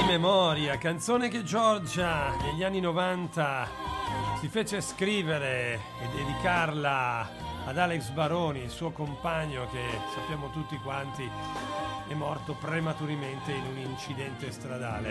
memoria, canzone che Giorgia negli anni 90 si fece scrivere e dedicarla ad Alex Baroni, il suo compagno che sappiamo tutti quanti è morto prematuramente in un incidente stradale.